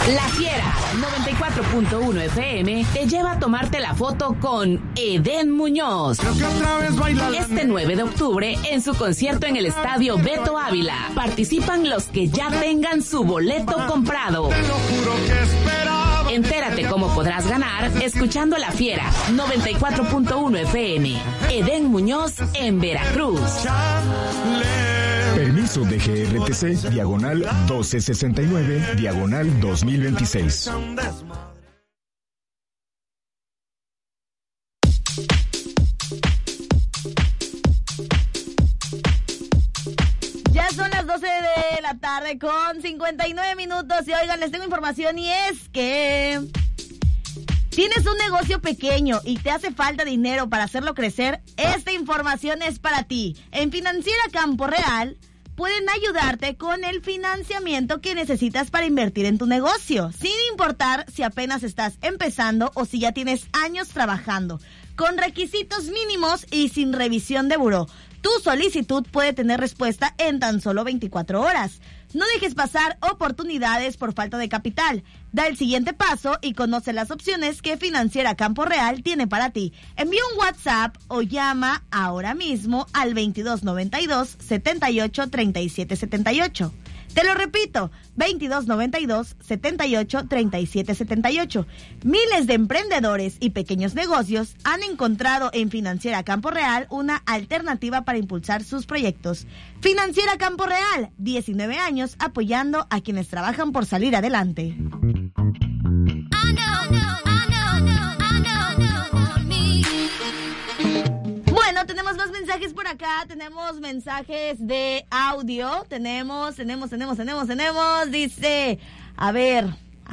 La Fiera 94.1 FM te lleva a tomarte la foto con Edén Muñoz. Este 9 de octubre en su concierto en el Estadio Beto Ávila. Participan los que ya tengan su boleto comprado. Entérate cómo podrás ganar escuchando La Fiera 94.1 FM. Edén Muñoz en Veracruz. Permiso de GRTC, diagonal 1269, diagonal 2026. Ya son las 12 de la tarde con 59 minutos y oigan, les tengo información y es que ¿tienes un negocio pequeño y te hace falta dinero para hacerlo crecer? Esta información es para ti. En Financiera Campo Real pueden ayudarte con el financiamiento que necesitas para invertir en tu negocio, sin importar si apenas estás empezando o si ya tienes años trabajando, con requisitos mínimos y sin revisión de buró. Tu solicitud puede tener respuesta en tan solo 24 horas. No dejes pasar oportunidades por falta de capital. Da el siguiente paso y conoce las opciones que Financiera Campo Real tiene para ti. Envía un WhatsApp o llama ahora mismo al 2292 78 37 78. Te lo repito, 2292 78 37 78. Miles de emprendedores y pequeños negocios han encontrado en Financiera Campo Real una alternativa para impulsar sus proyectos. Financiera Campo Real, 19 años apoyando a quienes trabajan por salir adelante. Bueno, tenemos más mensajes por acá, tenemos mensajes de audio, tenemos, dice, a ver,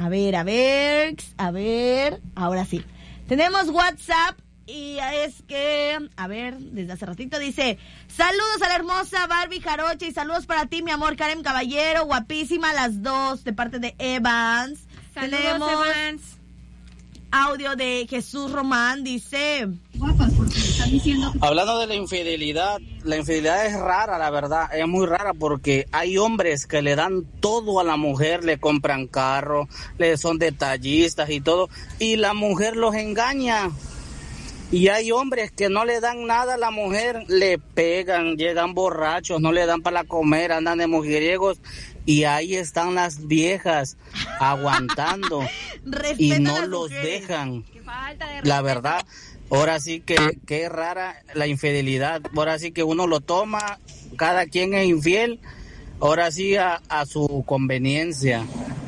ahora sí. Tenemos WhatsApp y es que, a ver, desde hace ratito dice, saludos a la hermosa Barbie Jarocha y saludos para ti, mi amor, Karen Caballero, guapísima las dos, de parte de Evans. Saludos, tenemos Evans. Audio de Jesús Román, dice... Hablando de la infidelidad es rara, la verdad, es muy rara porque hay hombres que le dan todo a la mujer, le compran carro, le son detallistas y todo, y la mujer los engaña. Y hay hombres que no le dan nada a la mujer, le pegan, llegan borrachos, no le dan para comer, andan de mujeriegos. Y ahí están las viejas aguantando y no los dejan. La verdad, ahora sí que es rara la infidelidad. Ahora sí que uno lo toma, cada quien es infiel, ahora sí a su conveniencia.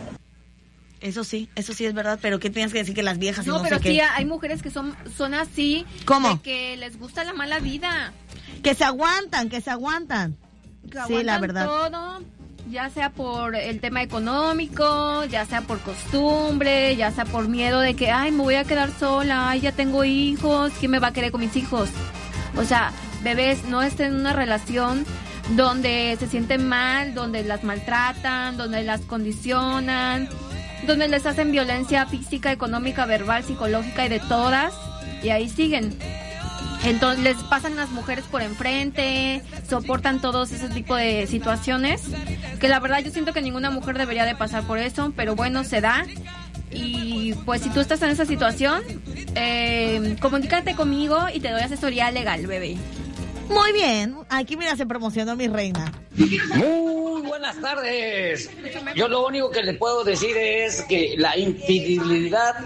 Eso sí es verdad, pero ¿qué tienes que decir que las viejas? No, no pero sé sí, qué? hay mujeres que son así. ¿Cómo? De que les gusta la mala vida. Que se aguantan. Que Sí, la aguantan verdad. todo, ya sea por el tema económico, ya sea por costumbre, ya sea por miedo de que, ay, me voy a quedar sola, ay, ya tengo hijos, ¿quién me va a querer con mis hijos? O sea, bebés, no estén en una relación donde se sienten mal, donde las maltratan, donde las condicionan, donde les hacen violencia física, económica, verbal, psicológica y de todas, y ahí siguen. Entonces les pasan las mujeres por enfrente, soportan todos ese tipo de situaciones, que la verdad yo siento que ninguna mujer debería de pasar por eso, pero bueno, se da. Y pues si tú estás en esa situación, comunícate conmigo y te doy asesoría legal, bebé. Muy bien, aquí mira, se promocionó mi reina. Muy buenas tardes. Yo lo único que le puedo decir es que la infidelidad,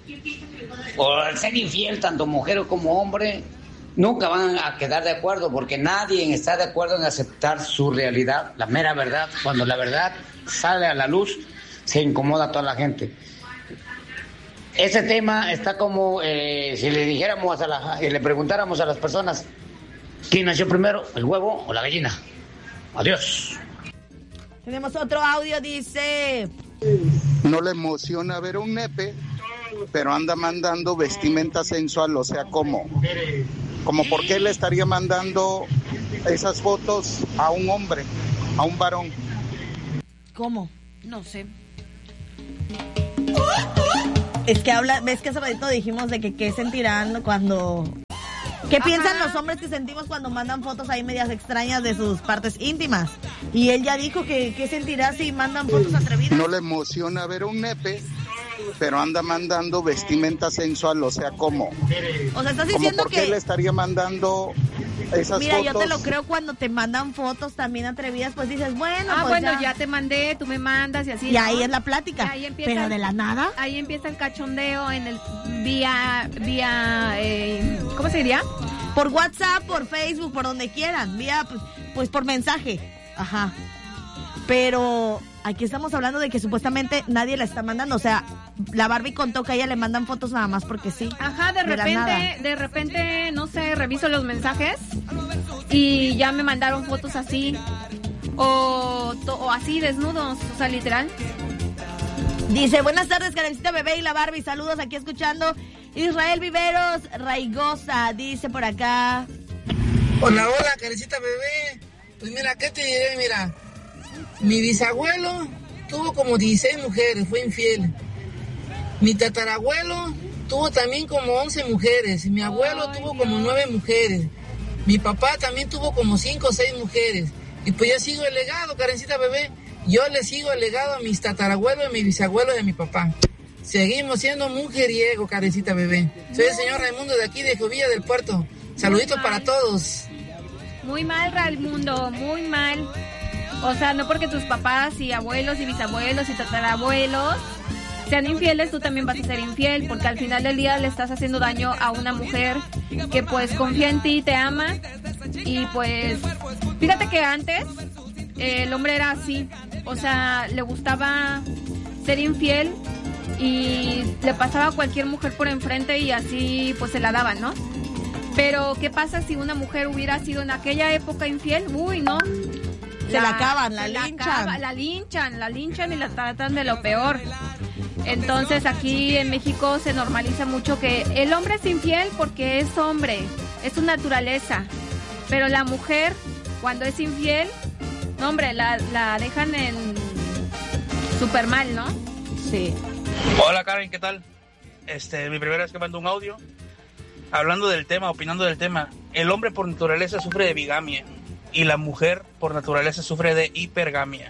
o al ser infiel tanto mujer como hombre, nunca van a quedar de acuerdo, porque nadie está de acuerdo en aceptar su realidad, la mera verdad. Cuando la verdad sale a la luz, se incomoda a toda la gente. Ese tema está como si le dijéramos y le preguntáramos a las personas, ¿quién nació primero, el huevo o la gallina? Adiós. Tenemos otro audio, dice... No le emociona ver un nepe, pero anda mandando vestimenta sensual, o sea, ¿cómo por qué le estaría mandando esas fotos a un hombre, a un varón? ¿Cómo? No sé. Es que ves que hace ratito dijimos de que qué sentirán cuando ¿Qué piensan los hombres que sentimos cuando mandan fotos ahí medias extrañas de sus partes íntimas? Y él ya dijo que qué sentirá si mandan fotos atrevidas. No le emociona ver un nepe, pero anda mandando vestimenta sensual, o sea, ¿cómo? O sea, estás diciendo ¿Por qué le estaría mandando esas Mira, fotos? yo te lo creo cuando te mandan fotos también atrevidas, pues dices, bueno, pues bueno, ya te mandé, tú me mandas y así. Y ¿no? Ahí es la plática. Pero de la nada. Ahí empieza el cachondeo en el vía, ¿cómo se diría? Por WhatsApp, por Facebook, por donde quieran, vía, pues por mensaje. Ajá. Pero aquí estamos hablando de que supuestamente nadie la está mandando, o sea, la Barbie contó que a ella le mandan fotos nada más porque sí. Ajá, de repente, no sé, reviso los mensajes y ya me mandaron fotos así, o así desnudos, o sea, literal. Dice, buenas tardes, Karencita Bebé y la Barbie, saludos aquí escuchando. Israel Viveros Raigosa, dice por acá. Hola, Karencita Bebé. Pues mira, ¿qué te diré? Mira, mi bisabuelo tuvo como 16 mujeres, fue infiel. Mi tatarabuelo tuvo también como 11 mujeres. Mi abuelo tuvo como 9 mujeres. Mi papá también tuvo como 5 o 6 mujeres. Y pues yo sigo el legado, Karencita Bebé. Yo le sigo el legado a mis tatarabuelos, a mis bisabuelos y a mi papá. Seguimos siendo mujeriego, Karencita Bebé. Soy el señor Raimundo de aquí de Jovilla del Puerto. Saluditos para todos. Muy mal, Raimundo, muy mal. O sea, no porque tus papás y abuelos y bisabuelos y tatarabuelos sean infieles, tú también vas a ser infiel, porque al final del día le estás haciendo daño a una mujer que pues confía en ti, te ama. Y pues, fíjate que antes el hombre era así, o sea, le gustaba ser infiel y le pasaba a cualquier mujer por enfrente y así pues se la daban, ¿no? Pero ¿qué pasa si una mujer hubiera sido en aquella época infiel? Uy, no. La acaban, la linchan. La linchan y la tratan de lo peor. Entonces aquí en México se normaliza mucho que el hombre es infiel porque es hombre, es su naturaleza. Pero la mujer, cuando es infiel, no, hombre, la dejan en súper mal, ¿no? Sí. Hola Karen, ¿qué tal? Mi primera vez que mando un audio. Hablando del tema, opinando del tema, el hombre por naturaleza sufre de bigamia y la mujer por naturaleza sufre de hipergamia.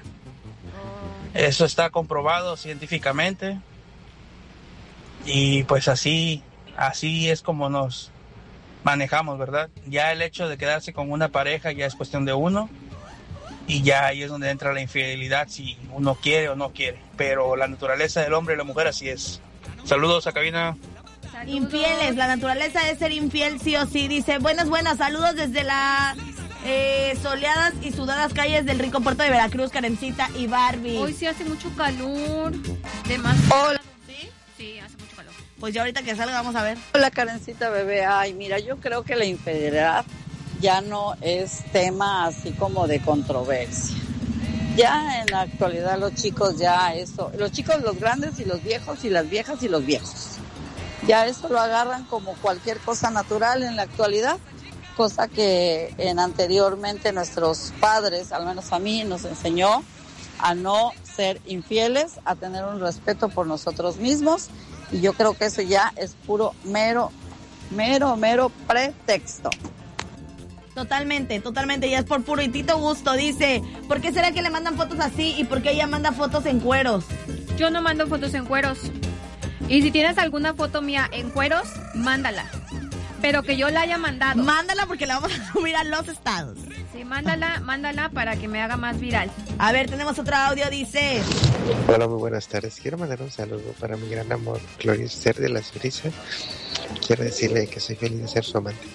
Eso está comprobado científicamente y pues así es como nos manejamos, ¿verdad? Ya el hecho de quedarse con una pareja ya es cuestión de uno y ya ahí es donde entra la infidelidad, si uno quiere o no quiere, pero la naturaleza del hombre y la mujer así es. Saludos a cabina. Infieles, la naturaleza es ser infiel sí o sí. Dice, buenas, saludos desde las soleadas y sudadas calles del rico puerto de Veracruz, Karencita y Barbie. Hoy sí hace mucho calor. Demasiado. Hola. ¿Sí? Sí, hace mucho calor. Pues ya ahorita que salga vamos a ver. Hola Karencita Bebé, ay mira, yo creo que la infidelidad ya no es tema así como de controversia. Ya en la actualidad los chicos los chicos, los grandes y los viejos y las viejas y los viejos. Ya eso lo agarran como cualquier cosa natural en la actualidad, cosa que anteriormente nuestros padres, al menos a mí, nos enseñó a no ser infieles, a tener un respeto por nosotros mismos, y yo creo que eso ya es puro mero pretexto. Totalmente, ya es por puro y tito gusto. Dice, ¿por qué será que le mandan fotos así y por qué ella manda fotos en cueros? Yo no mando fotos en cueros. Y si tienes alguna foto mía en cueros, mándala. Pero que yo la haya mandado. Mándala porque la vamos a subir a los estados. Sí, mándala para que me haga más viral. A ver, tenemos otro audio, dice. Hola, muy buenas tardes. Quiero mandar un saludo para mi gran amor, Gloria Esther de las Brisas. Quiero decirle que soy feliz de ser su amante.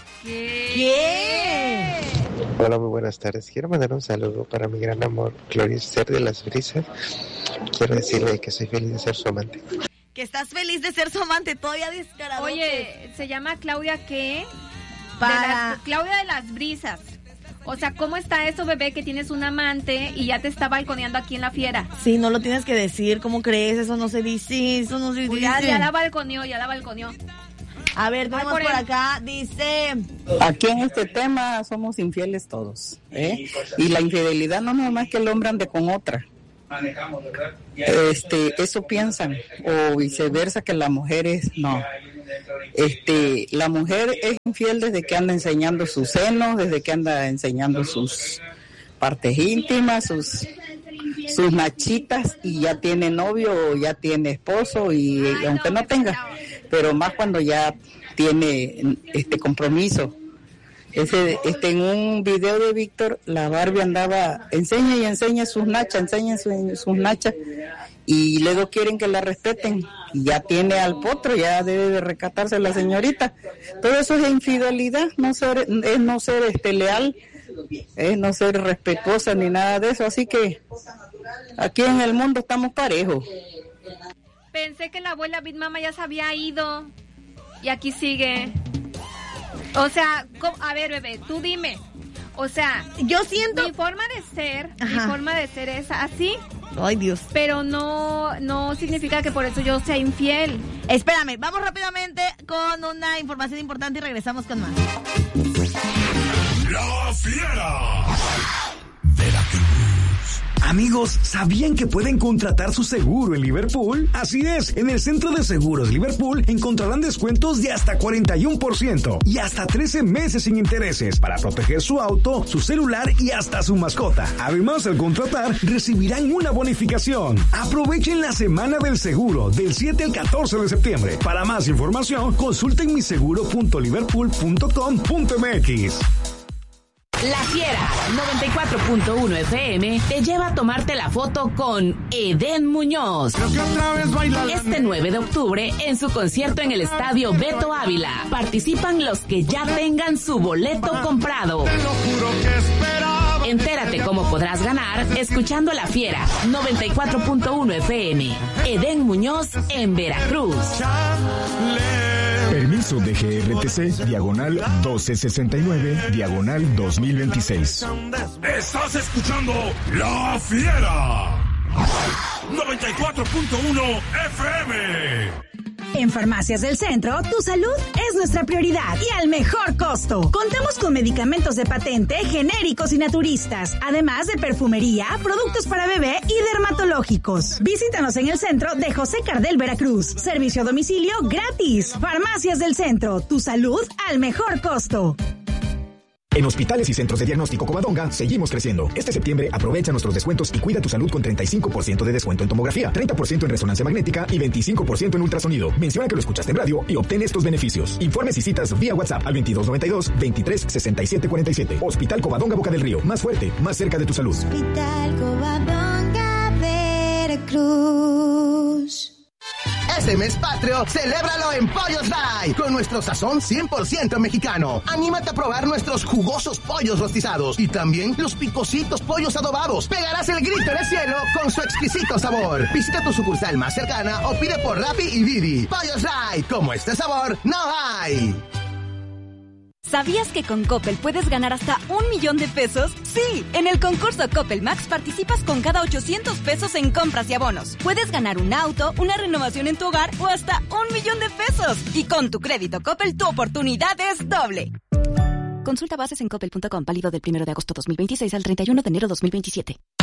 ¿Qué? Hola, muy buenas tardes. Quiero mandar un saludo para mi gran amor, Gloria Esther de las Brisas. Quiero decirle que soy feliz de ser su amante. Que estás feliz de ser su amante, todavía descarado. Oye, se llama Claudia, ¿qué? Claudia de las Brisas. O sea, ¿cómo está eso, bebé, que tienes un amante y ya te está balconeando aquí en la fiera? Sí, no lo tienes que decir, ¿cómo crees? Eso no se dice, Pues ya la balconeó. A ver, vamos por acá, dice... Aquí en este tema somos infieles todos, ¿eh? Y la infidelidad no es más que el hombre ande con otra. Manejamos, ¿verdad? Eso piensan, o viceversa, que las mujeres no. La mujer es infiel desde que anda enseñando sus senos, desde que anda enseñando sus partes íntimas, sus nachitas, y ya tiene novio o ya tiene esposo, y aunque no tenga, pero más cuando ya tiene compromiso. En un video de Víctor, la Barbie andaba enseña sus nachas, y luego quieren que la respeten, y ya tiene al potro, ya debe de recatarse la señorita. Todo eso es infidelidad, no ser leal, es no ser respetuosa ni nada de eso, así que aquí en el mundo estamos parejos. Pensé que la abuela Big Mama ya se había ido y aquí sigue. O sea, a ver, bebé, tú dime. O sea, yo siento mi forma de ser es así. Ay, Dios. Pero no significa que por eso yo sea infiel. Espérame, vamos rápidamente con una información importante y regresamos con más. La Fiera. Veracruz. Amigos, ¿sabían que pueden contratar su seguro en Liverpool? Así es, en el Centro de Seguros Liverpool encontrarán descuentos de hasta 41% y hasta 13 meses sin intereses para proteger su auto, su celular y hasta su mascota. Además, al contratar, recibirán una bonificación. Aprovechen la Semana del Seguro del 7 al 14 de septiembre. Para más información, consulten miseguro.liverpool.com.mx. La Fiera 94.1 FM te lleva a tomarte la foto con Edén Muñoz. Este 9 de octubre en su concierto en el estadio Beto Ávila. Participan los que ya tengan su boleto comprado. Entérate cómo podrás ganar escuchando La Fiera 94.1 FM. Edén Muñoz en Veracruz. Permiso de GRTC, diagonal 1269, diagonal 2026. Estás escuchando La Fiera 94.1 FM. En Farmacias del Centro, tu salud es nuestra prioridad y al mejor costo. Contamos con medicamentos de patente, genéricos y naturistas, además de perfumería, productos para bebé y dermatológicos. Visítanos en el centro de José Cardel, Veracruz. Servicio a domicilio gratis. Farmacias del Centro, tu salud al mejor costo. En hospitales y centros de diagnóstico Covadonga seguimos creciendo. Este septiembre aprovecha nuestros descuentos y cuida tu salud con 35% de descuento en tomografía, 30% en resonancia magnética y 25% en ultrasonido. Menciona que lo escuchaste en radio y obtén estos beneficios. Informes y citas vía WhatsApp al 2292-236747. Hospital Covadonga Boca del Río. Más fuerte, más cerca de tu salud. Hospital Covadonga Veracruz. Este mes patrio, celébralo en Pollos Light, con nuestro sazón 100% mexicano. Anímate a probar nuestros jugosos pollos rostizados y también los picositos pollos adobados. Pegarás el grito en el cielo con su exquisito sabor. Visita tu sucursal más cercana o pide por Rappi y Didi. Pollos Light, como este sabor, no hay. ¿Sabías que con Coppel puedes ganar hasta 1,000,000 de pesos? Sí, en el concurso Coppel Max participas con cada 800 pesos en compras y abonos. Puedes ganar un auto, una renovación en tu hogar o hasta 1,000,000 de pesos. Y con tu crédito Coppel, tu oportunidad es doble. Consulta bases en coppel.com, válido del 1 de agosto 2026 al 31 de enero 2027.